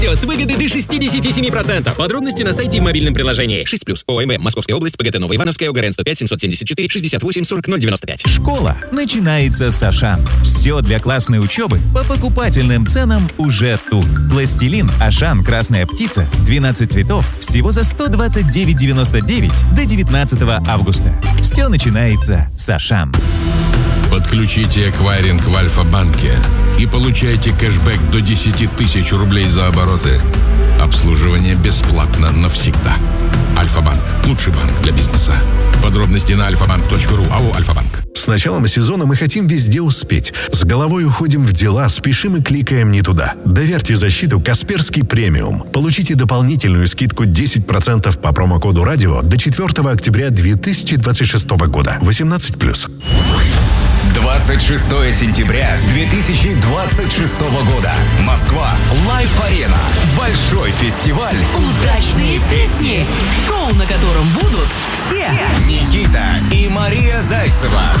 С выгоды до 67%. Подробности на сайте и в мобильном приложении. 6+. ОМВ. Московская область. ПГТ Новоивановская. ОГРН 105 774 68 40 095. Школа начинается с Ашан. Все для классной учебы по покупательным ценам уже тут. Пластилин Ашан «Красная птица» 12 цветов всего за 129,99 до 19 августа. Все начинается с Ашан. Подключите эквайринг в Альфа-банке и получайте кэшбэк до 10 тысяч рублей за обороты. Обслуживание бесплатно навсегда. Альфа-банк. Лучший банк для бизнеса. Подробности на alfabank.ru. АО «Альфа-банк». С началом сезона мы хотим везде успеть. С головой уходим в дела, спешим и кликаем не туда. Доверьте защиту «Касперский премиум». Получите дополнительную скидку 10% по промокоду «Радио» до 4 октября 2026 года. 18+. 26 сентября 2026 года. Москва. Лайф-арена. Большой фестиваль. Удачные песни. Шоу, на котором будут все. Никита и Мария Зайцева.